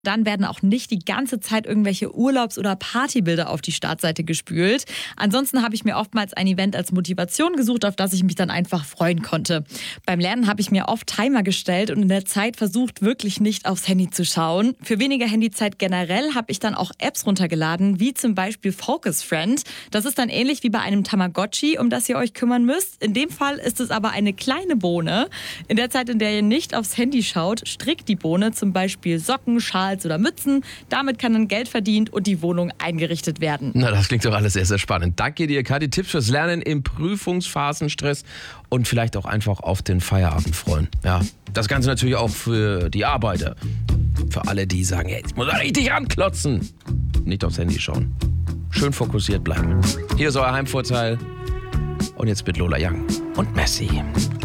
Dann werden auch nicht die ganze Zeit irgendwelche Urlaubs- oder Partybilder auf die Startseite gespült. Ansonsten habe ich mir oftmals ein Event als Motivation gesucht, auf das ich mich dann einfach freuen konnte. Beim Lernen habe ich mir oft Timer gestellt und in der Zeit versucht, wirklich nicht aufs Handy zu schauen. Für weniger Handyzeit generell habe ich dann auch Apps runtergeladen, wie zum Beispiel Focus Friend. Das ist dann ähnlich wie bei einem Tamagotchi, um das ihr euch kümmern müsst. In dem Fall ist es aber eine kleine Bohne. In der Zeit, in der ihr nicht aufs Handy schaut, strickt die Bohne zum Beispiel Socken, Schals oder Mützen. Damit kann dann Geld verdient und die Wohnung eingerichtet werden. Na, das klingt doch alles sehr, sehr spannend. Danke dir, Kathi. Tipps fürs Lernen im Prüfungsphasenstress und vielleicht auch einfach auf den Feierabend freuen. Ja, das Ganze natürlich auch für die Arbeiter. Für alle, die sagen, hey, jetzt muss er richtig ranklotzen. Nicht aufs Handy schauen. Schön fokussiert bleiben. Hier ist euer Heimvorteil. Und jetzt mit Lola Young und Messi.